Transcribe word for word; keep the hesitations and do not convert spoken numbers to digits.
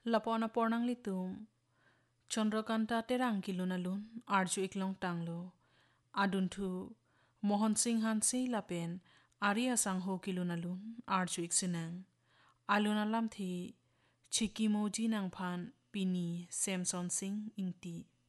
Lapona pornang litum. Chandrakanta terang kilunalun arju iklong tanglo. Adun tu Mohon Singh Hansi lapen Arya Sangho kilunalun arju iksinang. Alunalam thi Chiki Moji nang phan Pini Samson Singh ingti.